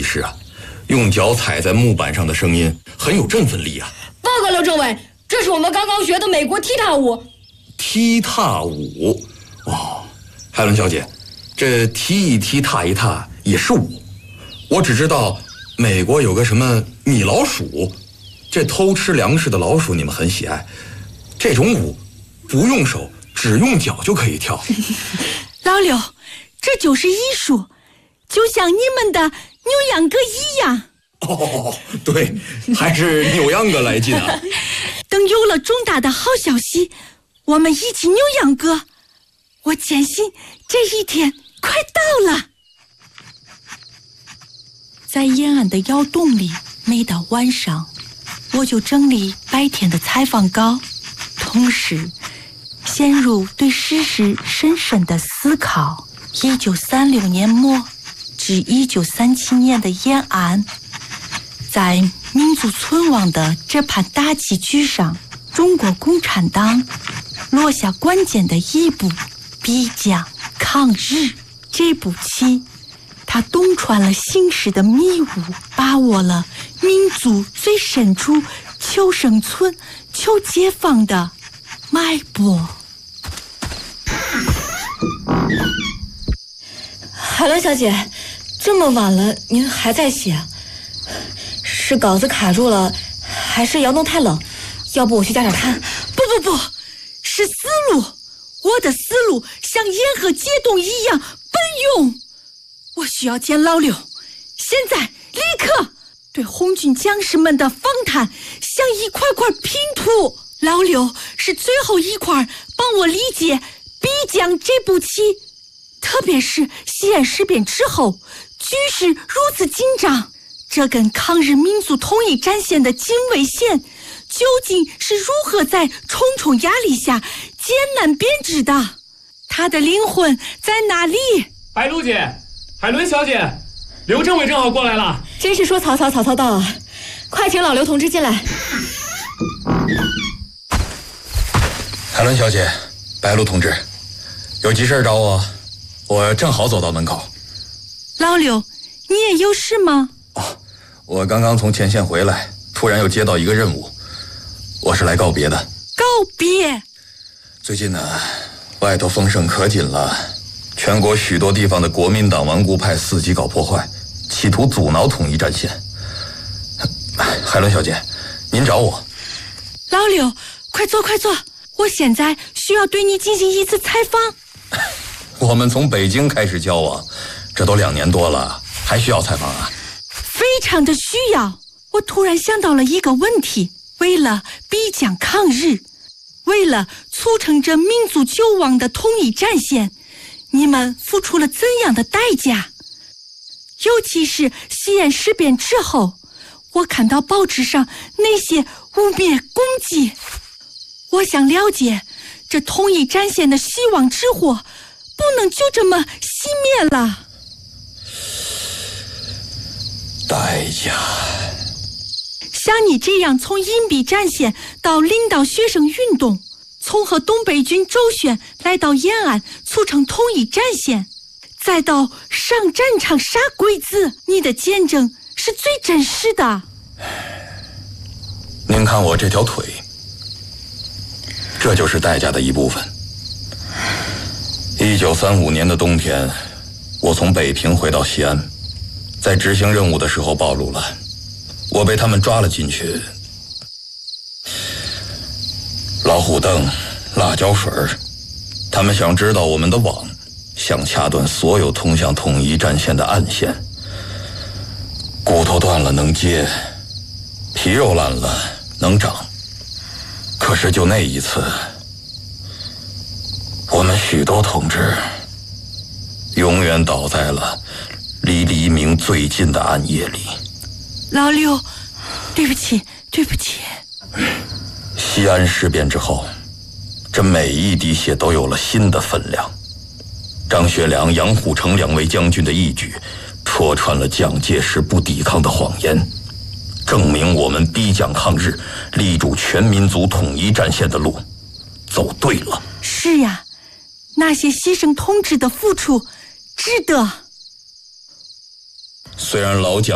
事啊，用脚踩在木板上的声音很有振奋力啊。 报告刘政委，这是我们刚刚学的美国踢踏舞。 踢踏舞？哦，海伦小姐，这踢一踢踏一踏也是舞。我只知道美国有个什么米老鼠，这偷吃粮食的老鼠你们很喜爱。这种舞不用手，只用脚就可以跳。 老刘，这就是艺术，就像你们的扭秧歌一样。 哦，对，还是扭秧歌来劲啊。 等有了重大的好消息，我们一起扭秧歌。我坚信这一天快到了。在延安的窑洞里，每到晚上我就整理白天的采访稿，同时陷入对世事深深的思考。1936年末至1937年的延安，在民族存亡的这盘大棋局上，中国共产党落下关键的一步，必将抗日。这步棋它洞穿了形势的迷雾，把握了民族最深处求生存、求解放的脉搏。 海伦小姐，这么晚了您还在写？是稿子卡住了，还是窑洞太冷？要不我去加点炭？ 不，是思路。我的思路像沿河解冻一样奔涌。我需要见老刘，现在立刻。对红军将士们的访谈像一块块拼图，老刘是最后一块帮我理解必将这步棋。特别是西安事变之后，局势如此紧张，这根抗日民族统一战线的警卫线究竟是如何在重重压力下艰难编织的？他的灵魂在哪里？ 白露姐，海伦小姐，刘政委正好过来了。 真是说曹操，曹操到啊！快请老刘同志进来。 海伦小姐，白露同志，有急事找我，我正好走到门口。 老刘，你也有事吗？ 我刚刚从前线回来，突然又接到一个任务，我是来告别的。 告别？ 最近呢，外头风声可紧了，全国许多地方的国民党顽固派伺机搞破坏，企图阻挠统一战线。海伦小姐，您找我。 老刘，快坐快坐，我现在需要对你进行一次采访。 我们从北京开始交往，这都2年多了，还需要采访啊？ 非常的需要。我突然想到了一个问题，为了必将抗日，为了促成这民族救亡的统一战线，你们付出了怎样的代价？尤其是西安事变之后，我看到报纸上那些污蔑攻击，我想了解这统一战线的希望之火不能就这么熄灭了。 代价。 像你这样从隐蔽战线到领导学生运动，从和东北军周旋来到延安促成统一战线，再到上战场杀鬼子，你的见证是最真实的。 您看我这条腿，这就是代价的一部分。1935年的冬天，我从北平回到西安，在执行任务的时候暴露了，我被他们抓了进去。老虎凳、辣椒水，他们想知道我们的网，想掐断所有通向统一战线的暗线。骨头断了能接，皮肉烂了能长，可是就那一次，我们许多同志永远倒在了离黎明最近的暗夜里。 老刘，对不起。 西安事变之后，这每一滴血都有了新的分量。张学良、杨虎城2位将军的义举，戳穿了蒋介石不抵抗的谎言，证明我们逼蒋抗日、立住全民族统一战线的路走对了。 是呀，那些牺牲同志的付出值得。 虽然老蒋